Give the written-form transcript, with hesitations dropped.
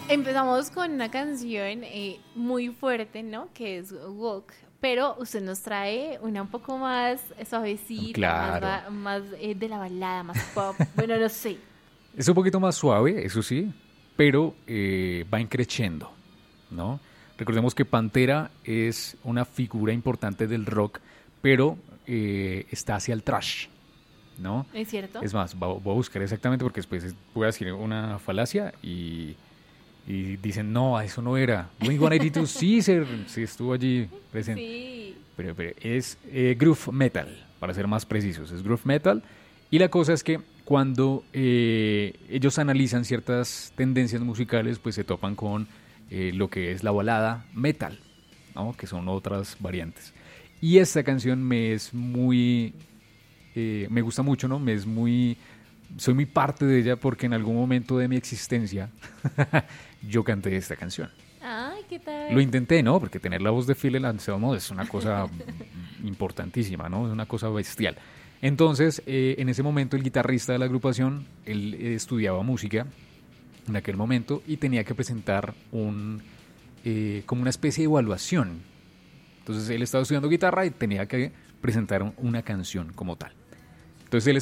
Empezamos con una canción muy fuerte, ¿no? Que es Walk, pero usted nos trae una un poco más suavecita, Claro. más de la balada, más pop. Bueno, no sé. Es un poquito más suave, eso sí, pero va increciendo, ¿no? Recordemos que Pantera es una figura importante del rock, pero está hacia el thrash, ¿no? ¿Es cierto? Es más, voy a buscar exactamente porque después voy a decir una falacia y dicen, no, eso no era. Blink-182 sí, sí estuvo allí presente, Sí. pero es groove metal, para ser más precisos, es groove metal. Y la cosa es que cuando ellos analizan ciertas tendencias musicales, pues se topan con lo que es la balada metal, ¿no? Que son otras variantes. Y esta canción me es muy, me gusta mucho, ¿no? Me es muy, soy muy parte de ella porque en algún momento de mi existencia yo canté esta canción. Ay, ¿qué Lo tal? intenté, ¿no? Porque tener la voz de Phil Anselmo es una cosa importantísima, ¿no? Es una cosa bestial. Entonces, en ese momento, el guitarrista de la agrupación, él estudiaba música en aquel momento y tenía que presentar como una especie de evaluación. Entonces, él estaba estudiando guitarra y tenía que presentar una canción como tal. Entonces, él